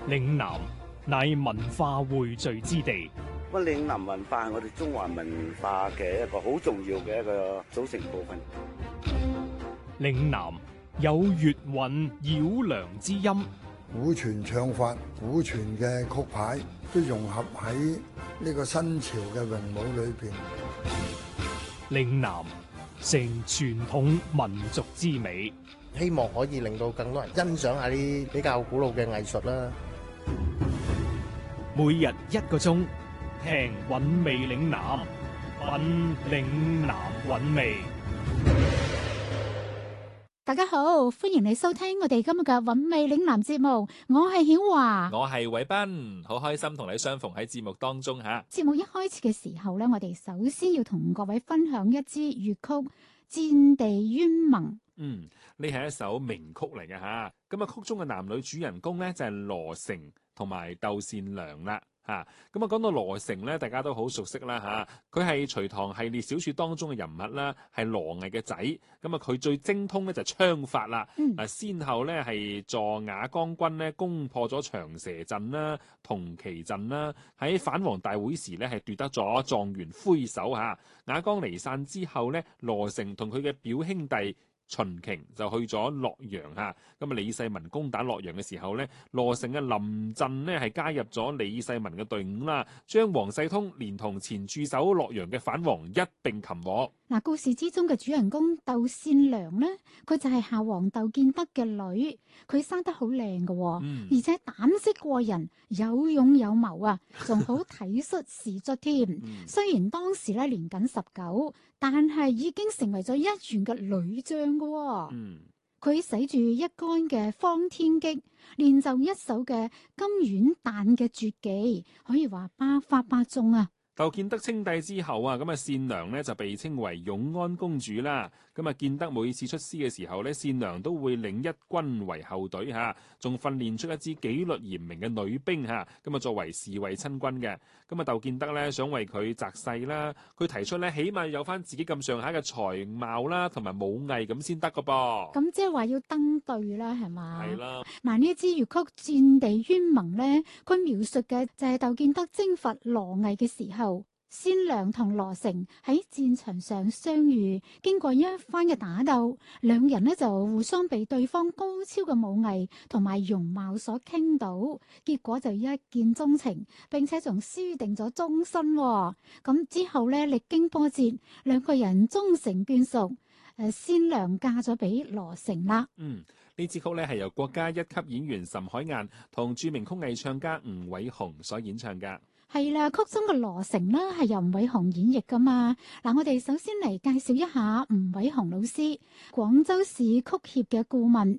嶺南乃文化匯聚之地。 嶺南文化係我哋中華文化嘅一個好重要嘅一個組成部分。 嶺南有粵韻繞梁之音， 古傳唱法、古傳嘅曲牌都融合喺呢個新潮嘅詠舞裏邊。 嶺南成傳統民族之美， 希望可以令到更多人欣賞下啲比較古老嘅藝術啦。 每日1個鐘，聽韻味嶺南，品嶺南韻味。 大家好，歡迎你收聽我哋今日嘅韻味嶺南節目，我係曉華， 我係偉斌，好開心同你相逢喺節目當中吓。 節目一開始嘅時候呢，我哋首先要同各位分享一支粵曲《戰地冤盟》。 呢係一首名曲嚟嘅吓。咁啊，曲中嘅男女主人公呢，就係羅成同埋竇善良啦。咁啊，講到羅成咧，大家都好熟悉啦嚇。佢係隋唐系列小説當中嘅人物啦，係羅毅嘅仔。咁啊，佢最精通咧就槍法啦。先後咧係助瓦崗軍咧攻破咗長蛇陣啦、銅旗陣啦。喺反王大會時咧係奪得咗狀元魁首嚇。瓦崗離散之後咧，羅成同佢嘅表兄弟秦瓊就去咗洛陽嚇，咁啊李世民攻打洛陽嘅時候咧，羅成嘅臨陣咧係加入咗李世民嘅隊伍啦，將王世通連同前駐守洛陽嘅反王一並擒獲。 嗱，故事之中嘅主人公竇善良咧，佢就係夏王竇建德嘅女，佢生得好靚嘅，而且膽識過人，有勇有謀啊，仲好體恤士卒添。雖然當時咧年僅19，但係已經成為咗一員嘅女將嘅。佢使住一杆嘅方天戟，練就一手嘅金丸彈嘅絕技，可以話百發百中啊！ 竇建德稱帝之後啊，咁啊善良咧就被稱為永安公主啦。咁啊建德每次出師嘅時候咧，善良都會領一軍為後隊嚇，仲訓練出一支紀律嚴明嘅女兵嚇，咁啊作為侍衛親軍嘅。咁啊竇建德咧想為佢擇婿啦，佢提出咧起碼有翻自己咁上下嘅才貌啦，同埋武藝咁先得㗎噃。 咁即係話要登對啦，係嘛？ 係啦。 嗱，呢一支粵曲《戰地冤盟》咧，佢描述嘅就係竇建德征伐羅毅嘅時候，善良同羅成喺戰場上相遇，經過一番嘅打鬥，兩人呢就互相被對方高超嘅武藝同埋容貌所傾倒，結果就一見鍾情，並且仲輸定咗終身。咁之後呢，歷經波折，兩個人終成眷屬。善良嫁咗俾羅成啦。 呢支曲咧係由國家一級演員岑海晏同著名曲藝唱家吳偉雄所演唱噶。 係啦，曲中嘅羅成呢係由吳偉雄演繹噶嘛。嗱，我哋首先嚟介紹一下吳偉雄老師，廣州市曲協嘅顧問，